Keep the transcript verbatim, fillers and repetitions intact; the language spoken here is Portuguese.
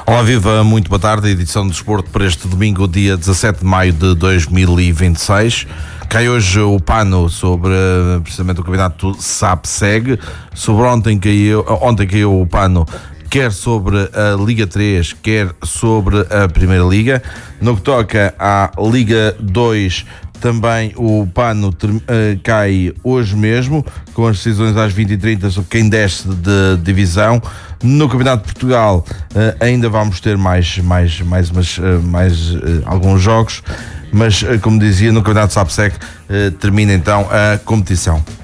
Olá, viva, muito boa tarde. Edição do Desporto para este domingo, dia dezassete de maio de dois mil e vinte e seis. Cai hoje o pano sobre precisamente o campeonato SAP-SEG. Sobre ontem caiu, ontem caiu o pano quer sobre a Liga três, quer sobre a Primeira Liga. No que toca à Liga dois, também o pano uh, cai hoje mesmo, com as decisões às vinte e trinta sobre quem desce de divisão. No Campeonato de Portugal uh, ainda vamos ter mais, mais, mais, mais, uh, mais uh, alguns jogos, mas uh, como dizia, no Campeonato SAP-SEG uh, termina então a competição.